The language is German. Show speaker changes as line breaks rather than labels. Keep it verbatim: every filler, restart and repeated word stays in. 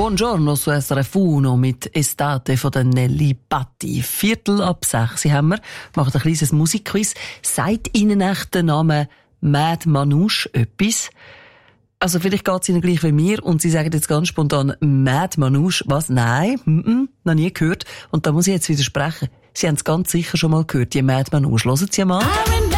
Buongiorno su S R F uno mit Estate von der Nelly Patti. Viertel ab sechs haben wir. Machen ein kleines Musikquiz. Sagt Ihnen echt der Name Mad Manouche etwas? Also vielleicht geht es Ihnen gleich wie mir und Sie sagen jetzt ganz spontan Mad Manouche. Was? Nein, mm-mm, noch nie gehört. Und da muss ich jetzt widersprechen. Sie haben es ganz sicher schon mal gehört, die Mad Manouche. Hören Sie mal.